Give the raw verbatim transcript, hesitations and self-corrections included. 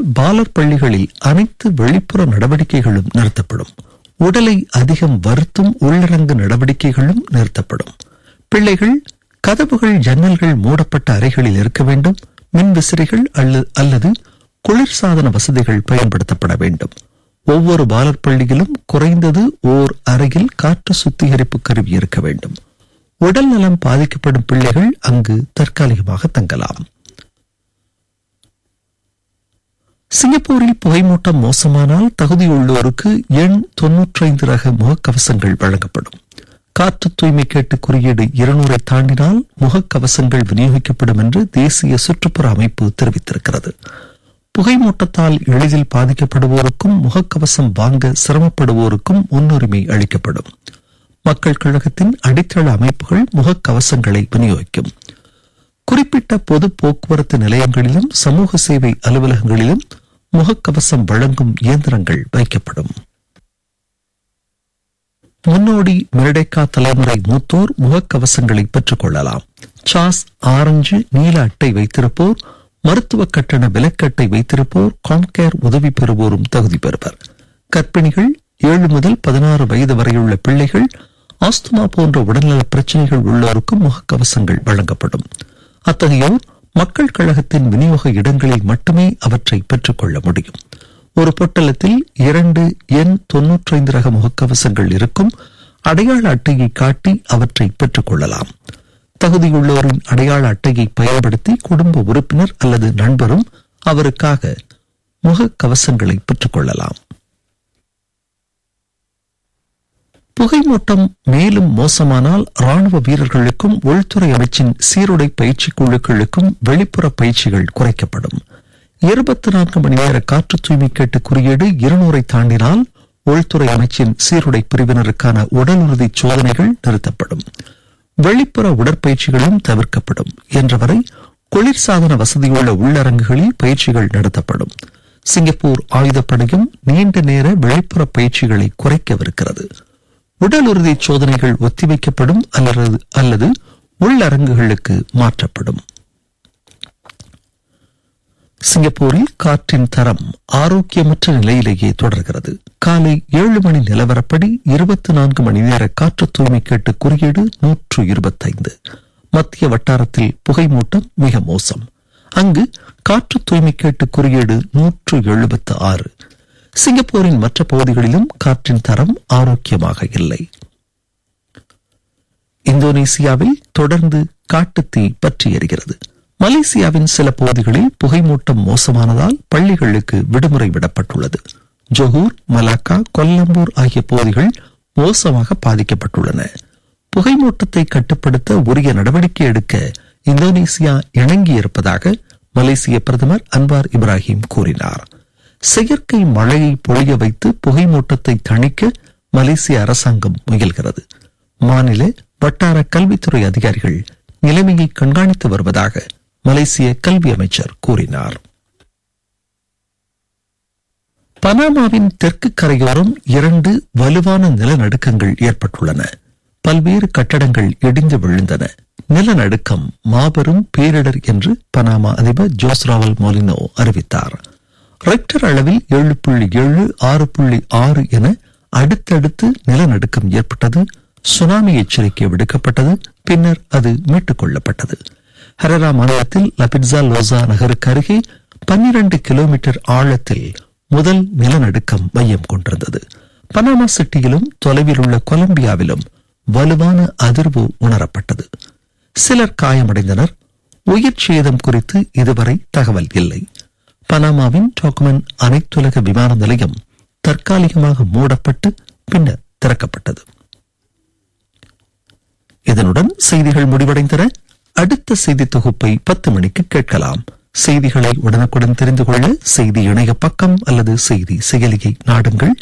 பாலர் பள்ளிகளில் அனைத்து வெளிப்புற நடவடிக்கைகளும் நிறுத்தப்படும். உடலை அதிகம் வருத்தும் உள்ளடங்கு நடவடிக்கைகளும் நிறுத்தப்படும். பிள்ளைகள் கதவுகள் ஜன்னல்கள் மூடப்பட்ட அறைகளில் இருக்க வேண்டும். மின்விசிறிகள் அல்லது குளிர்சாதன வசதிகள் பயன்படுத்தப்பட வேண்டும். ஒவ்வொரு பாலர் பள்ளியிலும் குறைந்தது ஓர் அறையில் காற்று சுத்திகரிப்பு கருவி இருக்க வேண்டும். உடல் நலம் பாதிக்கப்படும் பிள்ளைகள் அங்கு தற்காலிகமாக தங்கலாம். சிங்கப்பூரில் புகைமூட்டம் மோசமானால் தகுதியுள்ளோருக்கு எண் தொன்னூற்றி ஐந்து ரக முகக்கவசங்கள் வழங்கப்படும். காற்று தூய்மை கேட்டு குறியீடு இருநூறை தாண்டினால் முகக்கவசங்கள் விநியோகிக்கப்படும் என்று தேசிய சுற்றுப்புற அமைப்பு தெரிவித்திருக்கிறது. புகைமூட்டத்தால் எளிதில் பாதிக்கப்படுவோருக்கும் முகக்கவசம் வாங்க சிரமப்படுவோருக்கும் முன்னுரிமை அளிக்கப்படும். மக்கள் கழகத்தின் அடித்தள அமைப்புகள் முகக்கவசங்களை விநியோகிக்கும். குறிப்பிட்ட பொது போக்குவரத்து நிலையங்களிலும் சமூக சேவை அலுவலகங்களிலும் முகக்கவசம் வழங்கும் இயந்திரங்கள் வைக்கப்படும். முன்னோடி மெர்டேக்கா தலைமுறை மூத்தோர் முகக்கவசங்களை பெற்றுக் கொள்ளலாம். சாஸ் ஆரஞ்சு நீல அட்டை வைத்திருப்போர், மருத்துவ கட்டண விலக்கட்டை வைத்திருப்போர், காம்கேர் உதவி பெறுவோரும் தகுதி பெறுவர். கர்ப்பிணிகள், ஏழு முதல் பதினாறு வயது வரையுள்ள பிள்ளைகள், ஆஸ்துமா போன்ற உடல்நல பிரச்சனைகள் உள்ளோருக்கும் முகக்கவசங்கள் வழங்கப்படும். அத்தகையோர் மக்கள் கழகத்தின் விநியோக இடங்களில் மட்டுமே அவற்றை பெற்றுக் கொள்ள முடியும். ஒரு பொட்டலத்தில் இரண்டு எண் தொன்னூற்றி ஐந்து ரக முகக்கவசங்கள் இருக்கும். அடையாள அட்டையை காட்டி அவற்றை பெற்றுக் கொள்ளலாம். தகுதியுள்ளோரின் அடையாள அட்டையை பயன்படுத்தி குடும்ப உறுப்பினர் அல்லது நண்பரும் அவருக்காக முகக்கவசங்களை பெற்றுக் கொள்ளலாம். புகைமூட்டம் மேலும் மோசமானால் ராணுவ வீரர்களுக்கும் உள்துறை அமைச்சின் சீருடை பயிற்சி குழுக்களுக்கும் வெளிப்புற பயிற்சிகள் குறைக்கப்படும். இருபத்தி நான்கு மணி நேர காற்று தூய்மை கேட்டு குறியீடு இருநூறை தாண்டினால் உள்துறை அமைச்சின் சீருடை பிரிவினருக்கான உடல் உறுதி சோதனைகள் நிறுத்தப்படும். வெளிப்புற உடற்பயிற்சிகளும் தவிர்க்கப்படும். என்றவரை குளிர்சாதன வசதியுள்ள உள்ளரங்குகளில் பயிற்சிகள் நடத்தப்படும். சிங்கப்பூர் ஆயுதப்படையும் நீண்ட நேர வெளிப்புற பயிற்சிகளை குறைக்கவிருக்கிறது. உடல் உறுதி சோதனைகள் ஒத்திவைக்கப்படும் அல்லது அல்லது உள்ளரங்குகளுக்கு மாற்றப்படும். சிங்கப்பூரில் காற்றின் தரம் ஆரோக்கியமற்ற நிலையிலேயே தொடர்கிறது. காலை ஏழு மணி நிலவரப்படி இருபத்தி நான்கு மணி நேர காற்று தூய்மை கேட்டு குறியீடு நூற்று இருபத்தி ஐந்து. மத்திய வட்டாரத்தில் புகைமூட்டம் மிக மோசம். அங்கு காற்று தூய்மை கேட்டு குறியீடு நூற்று எழுபத்தி ஆறு. சிங்கப்பூரின் மற்ற பகுதிகளிலும் காற்றின் தரம் ஆரோக்கியமாக இல்லை. இந்தோனேசியாவில் தொடர்ந்து காட்டுத்தீ பற்றி எரிகிறது. மலேசியாவின் சில பகுதிகளில் புகைமூட்டம் மோசமானதால் பள்ளிகளுக்கு விடுமுறை விடப்பட்டுள்ளது. ஜொஹூர், மலாக்கா, கொல்லம்பூர் ஆகிய பகுதிகள் மோசமாக பாதிக்கப்பட்டுள்ளன. புகைமூட்டத்தை கட்டுப்படுத்த உரிய நடவடிக்கை எடுக்க இந்தோனேசியா இணங்கியிருப்பதாக மலேசிய பிரதமர் அன்வார் இப்ராஹிம் கூறினார். செயற்கை மழையை பொழிய வைத்து புகைமூட்டத்தை தணிக்க மலேசிய அரசாங்கம் முயல்கிறது. மாநில வட்டார கல்வித்துறை அதிகாரிகள் நிலைமையை கண்காணித்து வருவதாக மலேசிய கல்வி அமைச்சர் கூறினார். பனாமாவின் தெற்கு கரையோரம் இரண்டு வலுவான நிலநடுக்கங்கள் ஏற்பட்டுள்ளன. பல்வேறு கட்டடங்கள் இடிந்து விழுந்தன. நிலநடுக்கம் மாபெரும் பேரிடர் என்று பனாமா அதிபர் ஜோஸ்ராவல் மோலினோ அறிவித்தார். ரெக்டர் அளவில் ஏழு புள்ளி ஏழு ஆறு புள்ளி ஆறு என அடுத்தடுத்து நிலநடுக்கம் ஏற்பட்டது. சுனாமி எச்சரிக்கை விடுக்கப்பட்டது. பின்னர் அது மீட்டுக் கொள்ளப்பட்டது. ஹரரா மாநிலத்தில் லபிட்சா லோசா நகருக்கு அருகே பன்னிரண்டு கிலோமீட்டர் ஆழத்தில் முதல் நிலநடுக்கம் மையம் கொண்டிருந்தது. பனாமா சிட்டியிலும் தொலைவில் உள்ள கொலம்பியாவிலும் வலுவான அதிர்வு உணரப்பட்டது. சிலர் காயமடைந்தனர். உயிர் சேதம் குறித்து இதுவரை தகவல் இல்லை. பனாமாவின் டாக்குமென் அனைத்துலக விமான நிலையம் தற்காலிகமாக மூடப்பட்டு பின்னர் திறக்கப்பட்டது. இதனுடன் செய்திகள் முடிவடைந்தன. அடுத்த செய்தி தொகுப்பை பத்து மணிக்கு கேட்கலாம். செய்திகளை உடனுக்குடன் தெரிந்து கொள்ள செய்தி இணைய பக்கம் அல்லது செய்தி செயலியை நாடுங்கள்.